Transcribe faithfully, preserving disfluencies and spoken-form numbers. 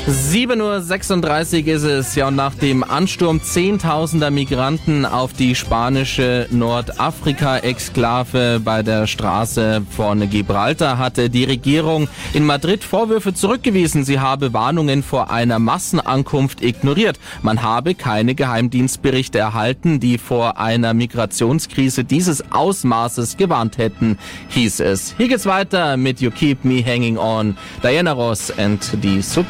sieben Uhr sechsunddreißig ist es, ja, und nach dem Ansturm zehntausender Migranten auf die spanische Nordafrika-Exklave bei der Straße von Gibraltar hatte die Regierung in Madrid Vorwürfe zurückgewiesen. Sie habe Warnungen vor einer Massenankunft ignoriert. Man habe keine Geheimdienstberichte erhalten, die vor einer Migrationskrise dieses Ausmaßes gewarnt hätten, hieß es. Hier geht's weiter mit You Keep Me Hanging On, Diana Ross and the Supremes.